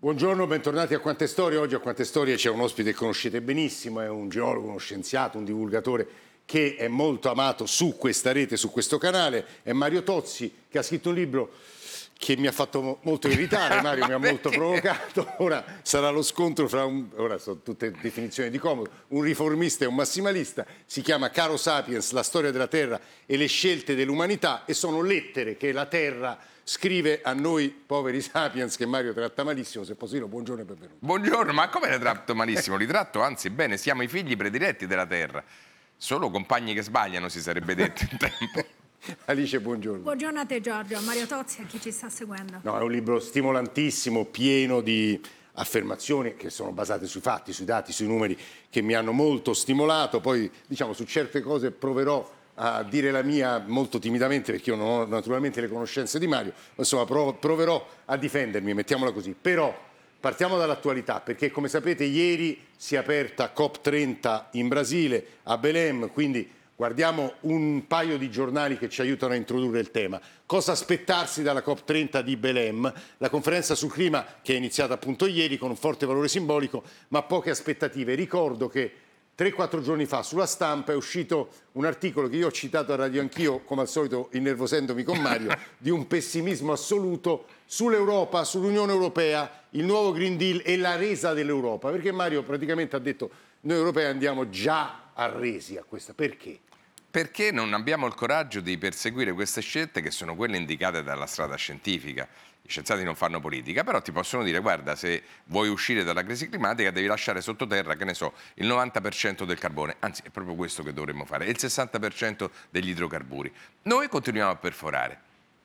Buongiorno, bentornati a Quante Storie. Oggi a Quante Storie c'è un ospite che conoscete benissimo, è un geologo, uno scienziato, un divulgatore che è molto amato su questa rete, su questo canale. È Mario Tozzi, che ha scritto un libro che mi ha fatto molto irritare, Mario mi ha molto provocato. Ora sarà lo scontro fra ora sono tutte definizioni di comodo, un riformista e un massimalista. Si chiama Caro Sapiens, la storia della Terra e le scelte dell'umanità, e sono lettere che la Terra scrive a noi poveri sapiens che Mario tratta malissimo. Se possibile, buongiorno e benvenuto. Buongiorno, ma come le tratto malissimo? Li tratto anzi bene, siamo i figli prediletti della Terra. Solo compagni che sbagliano, si sarebbe detto in tempo. Alice, buongiorno. Buongiorno a te Giorgio, a Mario Tozzi e a chi ci sta seguendo. No, è un libro stimolantissimo, pieno di affermazioni che sono basate sui fatti, sui dati, sui numeri, che mi hanno molto stimolato. Poi, diciamo, su certe cose proverò a dire la mia molto timidamente, perché io non ho naturalmente le conoscenze di Mario, insomma proverò a difendermi, mettiamola così. Però partiamo dall'attualità, perché come sapete ieri si è aperta COP30 in Brasile, a Belém, quindi guardiamo un paio di giornali che ci aiutano a introdurre il tema. Cosa aspettarsi dalla COP30 di Belém? La conferenza sul clima che è iniziata appunto ieri con un forte valore simbolico, ma poche aspettative. Ricordo che 3-4 giorni fa sulla Stampa è uscito un articolo che io ho citato a radio anch'io, come al solito innervosendomi con Mario, di un pessimismo assoluto sull'Europa, sull'Unione Europea, il nuovo Green Deal e la resa dell'Europa. Perché Mario praticamente ha detto noi europei andiamo già arresi a questa. Perché? Perché non abbiamo il coraggio di perseguire queste scelte che sono quelle indicate dalla strada scientifica. Gli scienziati non fanno politica, però ti possono dire guarda, se vuoi uscire dalla crisi climatica devi lasciare sottoterra, che ne so, il 90% del carbone, anzi è proprio questo che dovremmo fare, e il 60% degli idrocarburi. Noi continuiamo a perforare.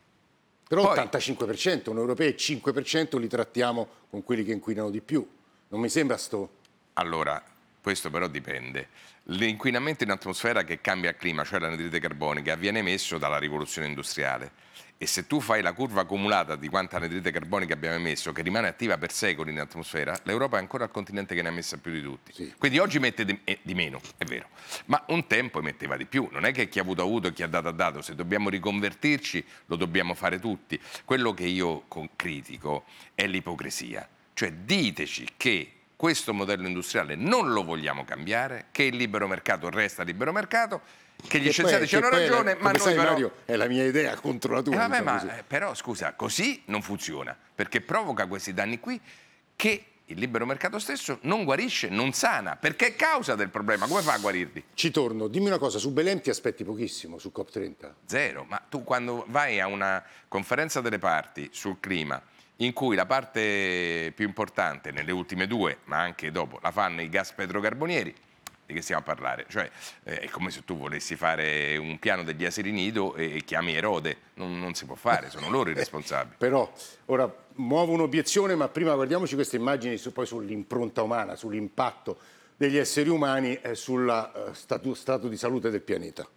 Però Poi, 85%, un europeo e 5% li trattiamo con quelli che inquinano di più. Non mi sembra Allora, questo però dipende. L'inquinamento in atmosfera che cambia il clima, cioè l'anidride carbonica, viene emesso dalla rivoluzione industriale. E se tu fai la curva accumulata di quanta anidride carbonica abbiamo emesso, che rimane attiva per secoli in atmosfera, l'Europa è ancora il continente che ne ha messa più di tutti. Sì. Quindi oggi mette di meno, è vero, ma un tempo emetteva di più. Non è che chi ha avuto e chi ha dato ha dato. Se dobbiamo riconvertirci lo dobbiamo fare tutti. Quello che io critico è l'ipocrisia. Cioè diteci che questo modello industriale non lo vogliamo cambiare, che il libero mercato resta libero mercato, che gli scienziati hanno ragione, ma noi però... Mario, è la mia idea contro la tua. Vabbè, diciamo però scusa, così non funziona, perché provoca questi danni qui che il libero mercato stesso non guarisce, non sana, perché è causa del problema. Come fa a guarirli? Ci torno, dimmi una cosa, su Belém ti aspetti pochissimo, su COP30? Zero, ma tu quando vai a una conferenza delle parti sul clima, in cui la parte più importante, nelle ultime due, ma anche dopo, la fanno i gas petrocarbonieri, di che stiamo a parlare? Cioè, è come se tu volessi fare un piano degli asili nido e chiami Erode, non si può fare, sono loro i responsabili. Però, ora, muovo un'obiezione, ma prima guardiamoci queste immagini poi sull'impronta umana, sull'impatto degli esseri umani sul stato di salute del pianeta.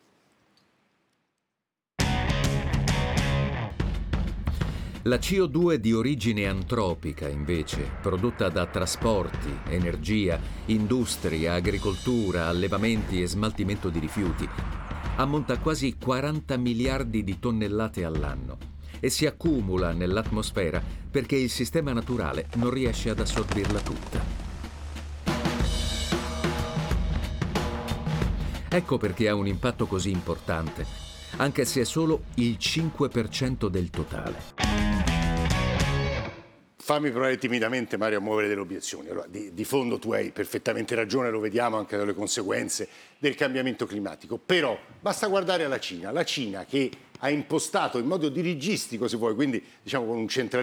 La CO2 di origine antropica, invece, prodotta da trasporti, energia, industria, agricoltura, allevamenti e smaltimento di rifiuti, ammonta a quasi 40 miliardi di tonnellate all'anno e si accumula nell'atmosfera perché il sistema naturale non riesce ad assorbirla tutta. Ecco perché ha un impatto così importante, anche se è solo il 5% del totale. Fammi provare timidamente, Mario, a muovere delle obiezioni. Allora, di fondo tu hai perfettamente ragione, lo vediamo anche dalle conseguenze del cambiamento climatico, però basta guardare alla Cina che ha impostato in modo dirigistico, se vuoi, quindi diciamo con un centralismo